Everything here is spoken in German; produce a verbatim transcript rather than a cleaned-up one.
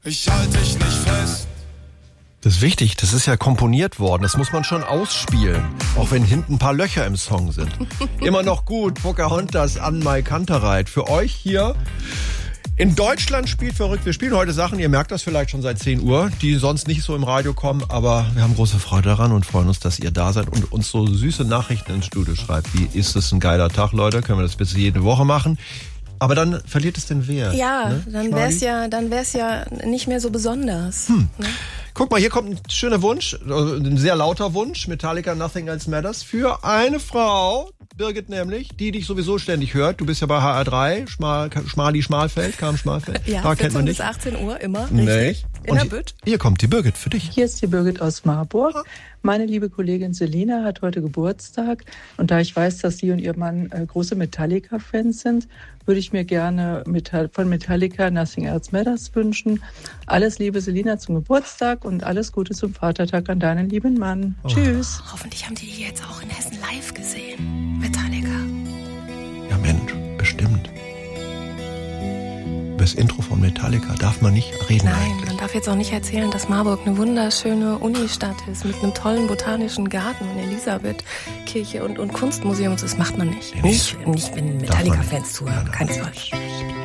Ich halte dich nicht fest. Das ist wichtig, das ist ja komponiert worden, das muss man schon ausspielen, auch wenn hinten ein paar Löcher im Song sind. Immer noch gut, Pocahontas an Mai Kantereit. Für euch hier in Deutschland spielt verrückt. Wir spielen heute Sachen, ihr merkt das vielleicht schon seit zehn Uhr, die sonst nicht so im Radio kommen, aber wir haben große Freude daran und freuen uns, dass ihr da seid und uns so süße Nachrichten ins Studio schreibt. Wie ist es ein geiler Tag, Leute? Können wir das bitte jede Woche machen? Aber dann verliert es den Wert. Ja, ne? dann wär's ja, dann wär's ja nicht mehr so besonders. Hm. Ne? Guck mal, hier kommt ein schöner Wunsch, ein sehr lauter Wunsch. Metallica, Nothing Else Matters. Für eine Frau, Birgit nämlich, die dich sowieso ständig hört. Du bist ja bei H R drei, Schmal, Schmali Schmalfeld, Kam Schmalfeld. Ja, da kennt man vierzehn nicht. bis achtzehn Uhr immer, Nee. richtig. In Und der Bütt. Hier kommt die Birgit für dich. Hier ist die Birgit aus Marburg. Meine liebe Kollegin Selina hat heute Geburtstag. Und da ich weiß, dass sie und ihr Mann äh, große Metallica-Fans sind, würde ich mir gerne Metall- von Metallica Nothing Else Matters wünschen. Alles Liebe, Selina, zum Geburtstag und alles Gute zum Vatertag an deinen lieben Mann. Oh. Tschüss. Hoffentlich haben die die jetzt auch in Hessen live gesehen. Metallica. Ja Mensch, bestimmt. Über das Intro von Metallica darf man nicht reden Nein, eigentlich. man darf jetzt auch nicht erzählen, dass Marburg eine wunderschöne Unistadt ist mit einem tollen botanischen Garten und Elisabethkirche und, und Kunstmuseum. Das macht man nicht. Nee, Nicht, nicht wenn Metallica-Fans zuhören, Nein, nein, keinesfalls. nein.